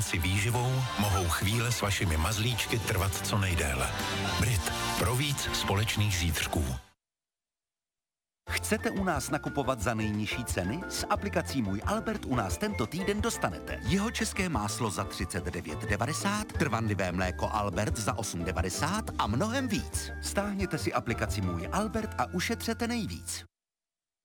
si výživou mohou chvíle s vašimi mazlíčky trvat co nejdéle. Brit. Pro víc společných zítřků. Chcete u nás nakupovat za nejnižší ceny? S aplikací Můj Albert u nás tento týden dostanete jeho české máslo za 39,90, trvanlivé mléko Albert za 8,90 a mnohem víc. Stáhněte si aplikaci Můj Albert a ušetřete nejvíc.